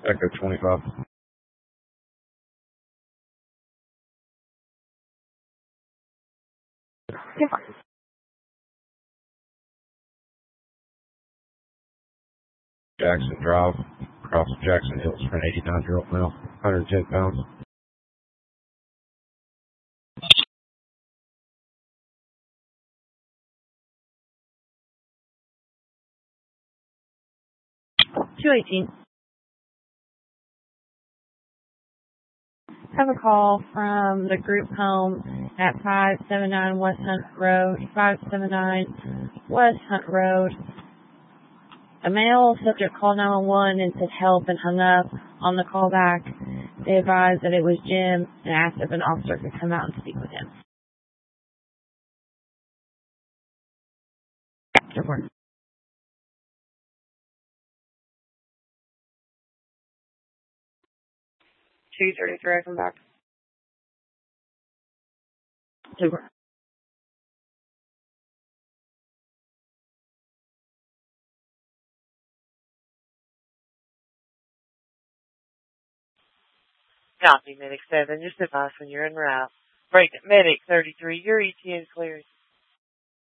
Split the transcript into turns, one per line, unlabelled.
Echo 25. Jackson Drive, across Jackson Hills for an 89-year-old male, 110 pounds.
Have a call from the group home at 579 West Hunt Road, 579 West Hunt Road. A male subject called 911 and said help and hung up. On the call back, they advised that it was Jim and asked if an officer could come out and speak with him. Report. 233, I come back. Super.
Copy, Medic 7. Just advise when you're en route. Break at Medic 33. Your ETA is cleared.